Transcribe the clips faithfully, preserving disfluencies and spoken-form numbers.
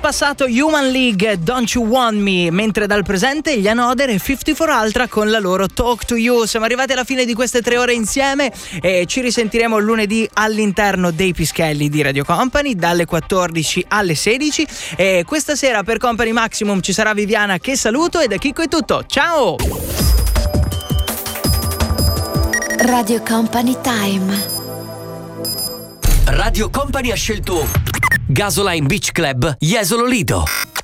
passato Human League, Don't You Want Me, mentre dal presente gli Another e cinquantaquattro Ultra con la loro Talk to You. Siamo arrivati alla fine di queste tre ore insieme e ci risentiremo lunedì all'interno dei Pischelli di Radio Company dalle quattordici alle sedici, e questa sera per Company Maximum ci sarà Viviana, che saluto, e da Chicco è tutto. Ciao! Radio Company Time. Radio Company ha scelto Gasoline Beach Club Jesolo Lido.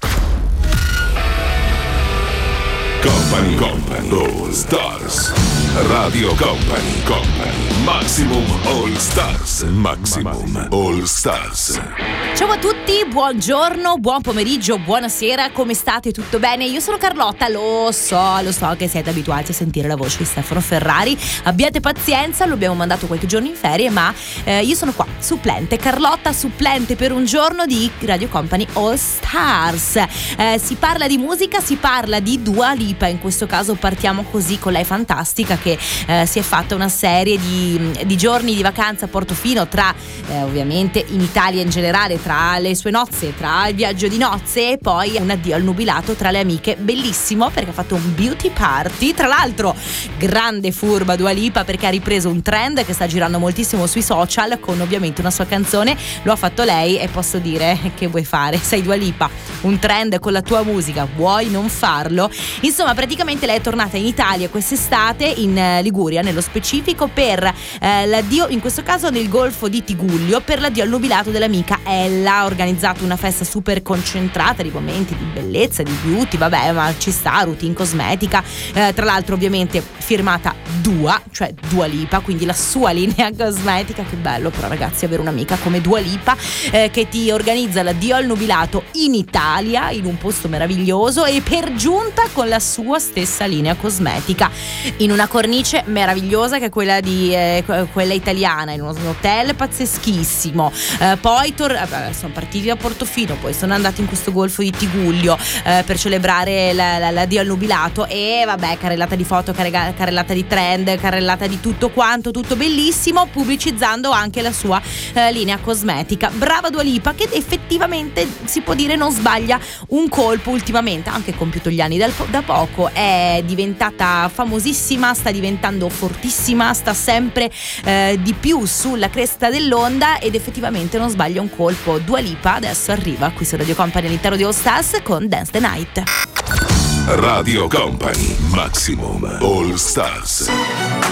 Company Company All Stars. Radio Company Company Maximum All Stars. Maximum All Stars. Ciao a tutti, buongiorno, buon pomeriggio, buonasera, come state? Tutto bene? Io sono Carlotta, lo so, lo so che siete abituati a sentire la voce di Stefano Ferrari. Abbiate pazienza, lo abbiamo mandato qualche giorno in ferie, ma eh, io sono qua, supplente, Carlotta, supplente per un giorno di Radio Company All Stars. Eh, si parla di musica, si parla di Dua Lipa, in questo caso partiamo così con lei fantastica, che eh, si è fatta una serie di, di giorni di vacanza a Portofino, tra eh, ovviamente in Italia in generale, tra le sue nozze, tra il viaggio di nozze e poi un addio al nubilato tra le amiche. Bellissimo, perché ha fatto un beauty party. Tra l'altro grande furba Dua Lipa, perché ha ripreso un trend che sta girando moltissimo sui social con ovviamente una sua canzone. Lo ha fatto lei e posso dire, che vuoi fare? Sei Dua Lipa, un trend con la tua musica, vuoi non farlo? Insomma, praticamente lei è tornata in Italia quest'estate, in Liguria nello specifico, per eh, l'addio, in questo caso nel golfo di Tigullio, per l'addio al nubilato dell'amica Ella. Ha organizzato una festa super concentrata di momenti di bellezza, di beauty, vabbè, ma ci sta, routine cosmetica, eh, tra l'altro ovviamente firmata Dua, cioè Dua Lipa, quindi la sua linea cosmetica. Che bello però, ragazzi, avere un'amica come Dua Lipa eh, che ti organizza l'addio al nubilato in Italia, in un posto meraviglioso, e per giunta con la sua stessa linea cosmetica, in una cornice meravigliosa che è quella di eh, quella italiana, in uno hotel pazzeschissimo. Eh, poi tor- sono partiti da Portofino, poi sono andati in questo golfo di Tigullio eh, per celebrare la, la, l'addio al nubilato, e vabbè, carrellata di foto, carrega- carrellata di trend, carrellata di tutto quanto, tutto bellissimo, pubblicizzando anche la sua eh, linea cosmetica. Brava Dua Lipa, che effettivamente si può dire non sbaglia un colpo ultimamente, ha anche compiuto gli anni dal, da poco, è diventata famosissima, sta diventando fortissima, sta sempre eh, di più sulla cresta dell'onda, ed effettivamente non sbaglia un colpo. Dua Lipa adesso arriva qui su Radio Company all'interno di All Stars con Dance the Night. Radio Company Maximum All Stars.